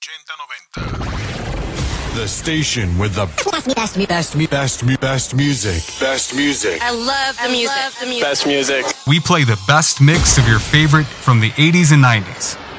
The station with the best music. Best music. I love the music. Best music. We play the best mix of your favorite from the 80s and 90s.